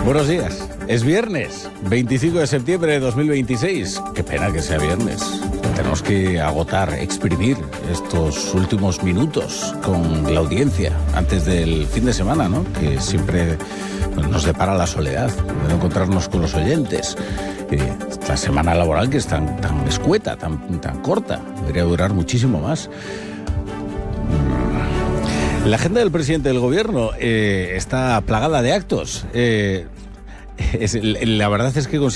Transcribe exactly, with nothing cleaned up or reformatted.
Buenos días. Es viernes, veinticinco de septiembre de dos mil veintiséis. Qué pena que sea viernes. Tenemos que agotar, exprimir estos últimos minutos con la audiencia antes del fin de semana, ¿no? Que siempre nos depara la soledad de no encontrarnos con los oyentes. Eh, esta semana laboral que es tan, tan escueta, tan, tan corta, debería durar muchísimo más. La agenda del presidente del gobierno eh, está plagada de actos. Eh, es, la verdad es que